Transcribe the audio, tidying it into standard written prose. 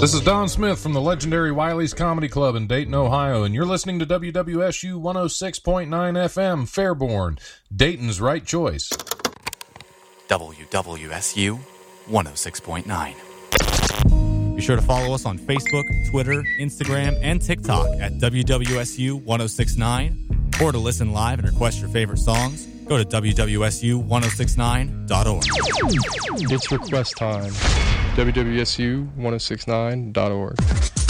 This is Don Smith from the legendary Wiley's Comedy Club in Dayton, Ohio, and you're listening to WWSU 106.9 FM, Fairborn, Dayton's right choice. WWSU 106.9. Be sure to follow us on Facebook, Twitter, Instagram, and TikTok at WWSU 106.9, or to listen live and request your favorite songs, go to WWSU1069.org. It's request time. WWSU1069.org.